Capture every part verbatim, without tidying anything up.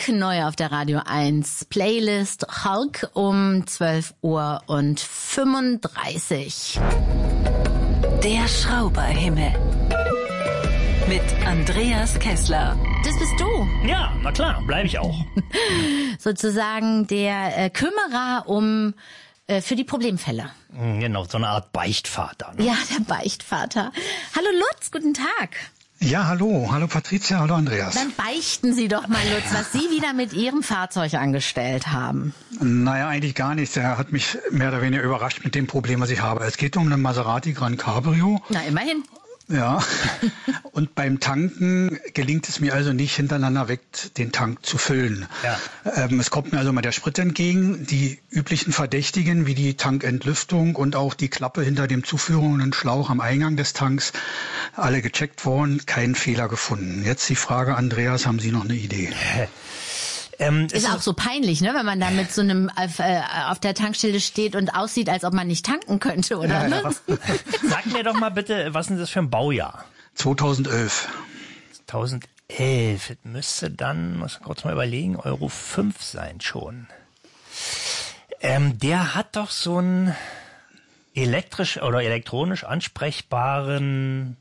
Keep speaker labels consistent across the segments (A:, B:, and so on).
A: neu auf der Radio eins Playlist Hulk um zwölf Uhr und fünfunddreißig.
B: Der Schrauberhimmel mit Andreas Kessler.
A: Das bist du.
C: Ja, na klar, bleibe ich auch.
A: Sozusagen der äh, Kümmerer um äh, für die Problemfälle.
C: Genau, so eine Art Beichtvater. Ne?
A: Ja, der Beichtvater. Hallo Lutz, guten Tag.
D: Ja, hallo. Hallo Patricia, hallo Andreas.
A: Dann beichten Sie doch mal, Lutz, was Sie wieder mit Ihrem Fahrzeug angestellt haben.
D: Naja, eigentlich gar nichts. Er hat mich mehr oder weniger überrascht mit dem Problem, was ich habe. Es geht um einen Maserati Gran Cabrio.
A: Na, immerhin.
D: Ja, und beim Tanken gelingt es mir also nicht, hintereinander weg den Tank zu füllen.
C: Ja.
D: Ähm, es kommt mir also mal der Sprit entgegen. Die üblichen Verdächtigen wie die Tankentlüftung und auch die Klappe hinter dem zuführenden Schlauch am Eingang des Tanks, alle gecheckt worden, keinen Fehler gefunden. Jetzt die Frage, Andreas, haben Sie noch eine Idee?
C: Ähm,
A: ist auch so peinlich, ne, wenn man da mit so einem äh, auf der Tankstelle steht und aussieht, als ob man nicht tanken könnte, oder?
D: Ja, ja.
C: Sag mir doch mal bitte, was ist das für ein Baujahr?
D: zweitausendelf.
C: zweitausendelf, das müsste dann, muss ich kurz mal überlegen, Euro fünf sein schon. Ähm, der hat doch so einen elektrisch oder elektronisch ansprechbaren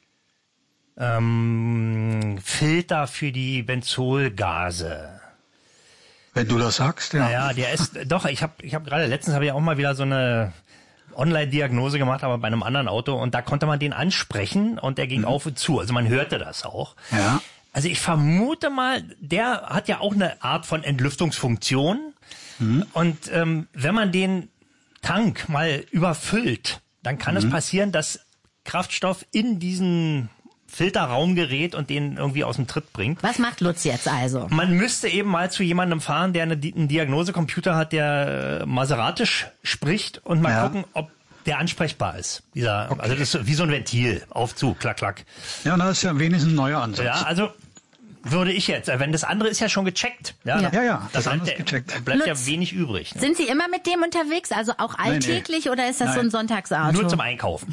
C: ähm, Filter für die Benzolgase.
D: Wenn du das sagst, ja.
C: Naja, der ist, doch, ich habe ich hab gerade, letztens habe ich auch mal wieder so eine Online-Diagnose gemacht, aber bei einem anderen Auto, und da konnte man den ansprechen und der ging mhm. auf und zu, also man hörte das auch.
D: Ja.
C: Also ich vermute mal, der hat ja auch eine Art von Entlüftungsfunktion mhm. und ähm, wenn man den Tank mal überfüllt, dann kann mhm. es passieren, dass Kraftstoff in diesen Filterraum gerät und den irgendwie aus dem Tritt bringt.
A: Was macht Lutz jetzt also?
C: Man müsste eben mal zu jemandem fahren, der eine, einen Diagnosecomputer hat, der maseratisch spricht und mal ja. gucken, ob der ansprechbar ist. Dieser, okay. Also das ist wie so ein Ventil. Auf, zu, klack, klack.
D: Ja, das ist ja wenigstens ein neuer Ansatz.
C: Ja, also würde ich jetzt, wenn das andere ist ja schon gecheckt. Ja,
D: ja, ja, ja das,
C: das
D: andere
C: ist
D: gecheckt.
C: Bleibt
A: Lutz,
C: ja wenig übrig. Ne?
A: Sind Sie immer mit dem unterwegs, also auch alltäglich, nee, nee. oder ist das Nein. so ein Sonntagsauto?
C: Nur zum Einkaufen.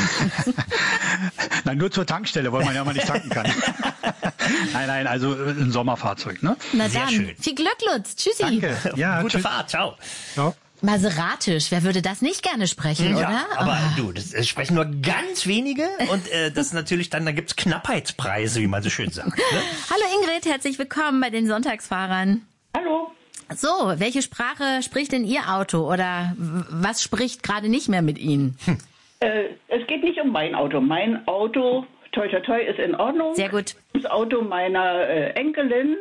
D: Nein, nur zur Tankstelle, weil man ja mal nicht tanken kann. Nein, nein, also ein Sommerfahrzeug, ne?
A: Na
C: Sehr
A: dann,
C: schön.
A: Viel Glück, Lutz. Tschüssi.
D: Danke. Ja,
C: Gute
D: tschüss.
C: Fahrt, ciao.
D: Ciao.
A: Maseratisch, wer würde das nicht gerne sprechen,
C: ja,
A: oder?
C: aber
A: oh.
C: du, das, das sprechen nur ganz wenige und äh, das ist natürlich dann, da gibt's Knappheitspreise, wie man so schön sagt. Ne?
A: Hallo Ingrid, herzlich willkommen bei den Sonntagsfahrern.
E: Hallo.
A: So, welche Sprache spricht denn Ihr Auto oder was spricht gerade nicht mehr mit Ihnen?
E: Hm. Äh, es geht nicht um mein Auto. Mein Auto, toi toi toi, ist in Ordnung.
A: Sehr gut.
E: Das Auto meiner äh, Enkelin,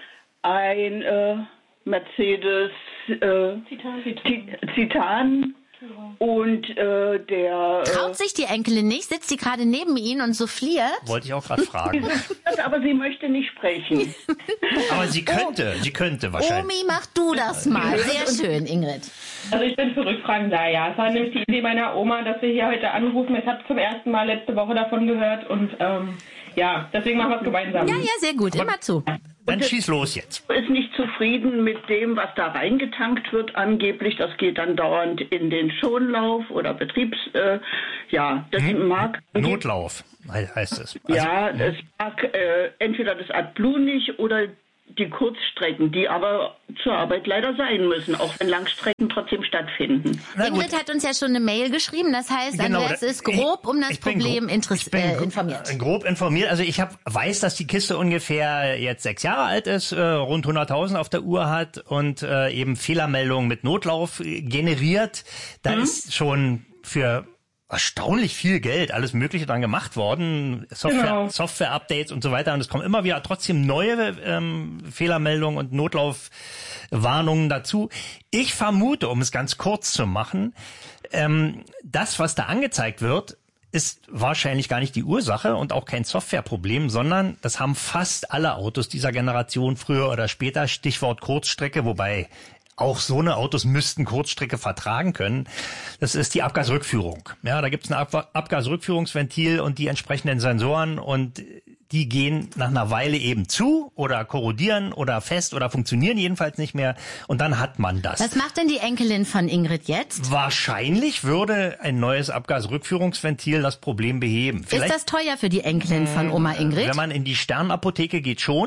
E: ein äh, Mercedes äh, Titan, Titan. Titan und äh, der...
A: Traut sich die Enkelin nicht? Sitzt sie gerade neben Ihnen und souffliert?
C: Wollte ich auch gerade fragen.
E: Aber sie möchte nicht sprechen.
C: Aber sie könnte, oh. sie könnte wahrscheinlich.
A: Omi, mach du das mal. Sehr schön, Ingrid.
F: Also ich bin für Rückfragen da, ja. Es war nämlich die Idee meiner Oma, dass wir hier heute anrufen. Ich habe zum ersten Mal letzte Woche davon gehört und ähm, ja, deswegen machen wir es gemeinsam.
A: Ja, ja, sehr gut. Immer zu.
C: Dann schieß los jetzt.
E: Ist nicht zufrieden mit dem, was da reingetankt wird angeblich. Das geht dann dauernd in den Schonlauf oder Betriebs... Äh, ja, das hm. mag...
C: Notlauf heißt es.
E: Also, ja, es mag äh, entweder das AdBlue nicht oder die Kurzstrecken, die aber zur Arbeit leider sein müssen, auch wenn Langstrecken trotzdem stattfinden.
A: Ingrid hat uns ja schon eine Mail geschrieben, das heißt,
C: genau,
A: Andreas ist grob um das Problem
C: grob,
A: interess- äh, informiert.
C: Grob informiert, also ich hab, weiß, dass die Kiste ungefähr jetzt sechs Jahre alt ist, äh, rund hunderttausend auf der Uhr hat und äh, eben Fehlermeldungen mit Notlauf äh, generiert. Da mhm. ist schon für erstaunlich viel Geld, alles Mögliche dran gemacht worden, Software, genau. Software-Updates und so weiter. Und es kommen immer wieder trotzdem neue ähm, Fehlermeldungen und Notlaufwarnungen dazu. Ich vermute, um es ganz kurz zu machen, ähm, das, was da angezeigt wird, ist wahrscheinlich gar nicht die Ursache und auch kein Softwareproblem, sondern das haben fast alle Autos dieser Generation früher oder später, Stichwort Kurzstrecke, wobei auch so eine Autos müssten Kurzstrecke vertragen können. Das ist die Abgasrückführung. Ja, da gibt es ein Ab- Abgasrückführungsventil und die entsprechenden Sensoren und die gehen nach einer Weile eben zu oder korrodieren oder fest oder funktionieren jedenfalls nicht mehr und dann hat man das.
A: Was macht denn die Enkelin von Ingrid jetzt?
C: Wahrscheinlich würde ein neues Abgasrückführungsventil das Problem beheben. Vielleicht,
A: ist das teuer für die Enkelin von Oma Ingrid?
C: Wenn man in die Sternapotheke geht, schon.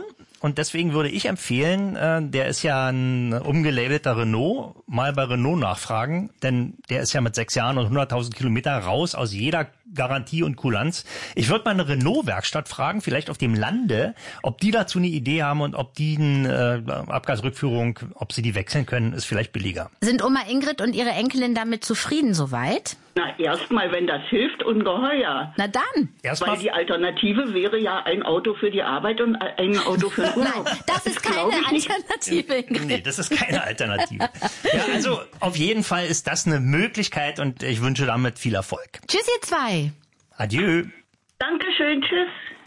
C: und deswegen würde ich empfehlen, äh, der ist ja ein umgelabelter Renault, mal bei Renault nachfragen, denn der ist ja mit sechs Jahren und hunderttausend Kilometer raus aus jeder Garantie und Kulanz. Ich würde mal eine Renault-Werkstatt fragen, vielleicht auf dem Lande, ob die dazu eine Idee haben und ob die eine äh, Abgasrückführung, ob sie die wechseln können, ist vielleicht billiger.
A: Sind Oma Ingrid und ihre Enkelin damit zufrieden soweit?
E: Na, erstmal, wenn das hilft, ungeheuer.
A: Na dann.
C: Erstmal
E: Weil die Alternative wäre ja ein Auto für die Arbeit und ein Auto für den Urlaub.
A: Nein, das ist keine
E: glaub ich nicht.
A: Alternative, Ingrid.
C: Nee, das ist keine Alternative. Ja, also auf jeden Fall ist das eine Möglichkeit und ich wünsche damit viel Erfolg.
A: Tschüss, ihr zwei.
C: Adieu.
E: Dankeschön, tschüss.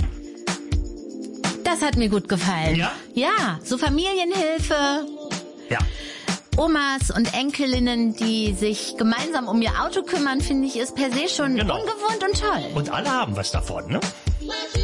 A: Das hat mir gut gefallen.
C: Ja?
A: Ja, so Familienhilfe,
C: Ja.
A: Omas und Enkelinnen, die sich gemeinsam um ihr Auto kümmern, finde ich, ist per se schon
C: Genau.
A: ungewohnt und toll.
C: Und alle haben was davon, ne?